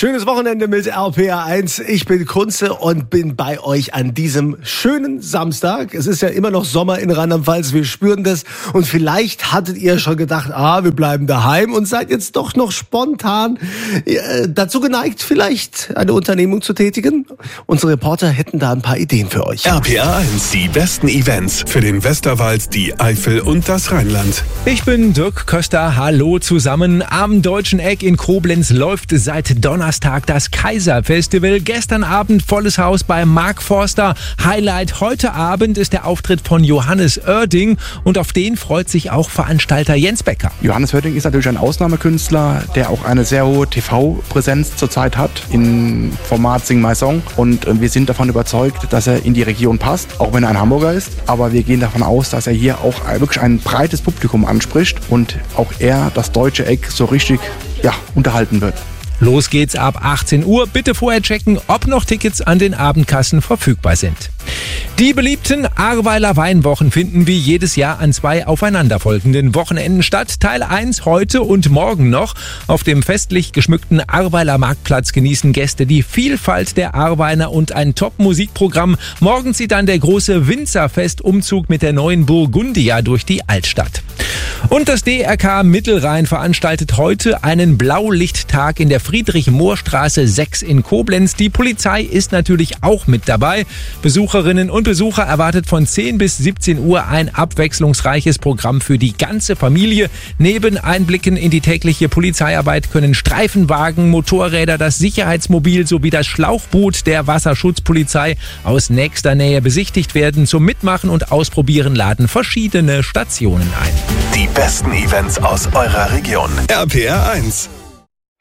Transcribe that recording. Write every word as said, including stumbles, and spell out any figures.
Schönes Wochenende mit R P R eins. Ich bin Kunze und bin bei euch an diesem schönen Samstag. Es ist ja immer noch Sommer in Rheinland-Pfalz, wir spüren das. Und vielleicht hattet ihr schon gedacht, ah, wir bleiben daheim und seid jetzt doch noch spontan äh, dazu geneigt, vielleicht eine Unternehmung zu tätigen. Unsere Reporter hätten da ein paar Ideen für euch. R P R eins, die besten Events für den Westerwald, die Eifel und das Rheinland. Ich bin Dirk Köster, hallo zusammen. Am Deutschen Eck in Koblenz läuft seit Donnerstag das Kaiser-Festival. Gestern Abend volles Haus bei Mark Forster. Highlight heute Abend ist der Auftritt von Johannes Oerding und auf den freut sich auch Veranstalter Jens Becker. Johannes Oerding ist natürlich ein Ausnahmekünstler, der auch eine sehr hohe T V-Präsenz zurzeit hat im Format Sing My Song, und wir sind davon überzeugt, dass er in die Region passt, auch wenn er ein Hamburger ist, aber wir gehen davon aus, dass er hier auch wirklich ein breites Publikum anspricht und auch er das deutsche Eck so richtig ja, unterhalten wird. Los geht's ab achtzehn Uhr. Bitte vorher checken, ob noch Tickets an den Abendkassen verfügbar sind. Die beliebten Ahrweiler Weinwochen finden wie jedes Jahr an zwei aufeinanderfolgenden Wochenenden statt. Teil eins heute und morgen noch. Auf dem festlich geschmückten Ahrweiler Marktplatz genießen Gäste die Vielfalt der Ahrweiner und ein Top-Musikprogramm. Morgen zieht dann der große Winzerfest-Umzug mit der neuen Burgundia durch die Altstadt. Und das D R K Mittelrhein veranstaltet heute einen Blaulichttag in der Friedrich-Mohr-Straße sechs in Koblenz. Die Polizei ist natürlich auch mit dabei. Besucherinnen und Besucher erwartet von zehn bis siebzehn Uhr ein abwechslungsreiches Programm für die ganze Familie. Neben Einblicken in die tägliche Polizeiarbeit können Streifenwagen, Motorräder, das Sicherheitsmobil sowie das Schlauchboot der Wasserschutzpolizei aus nächster Nähe besichtigt werden. Zum Mitmachen und Ausprobieren laden verschiedene Stationen ein. Die besten Events aus eurer Region. R P R eins.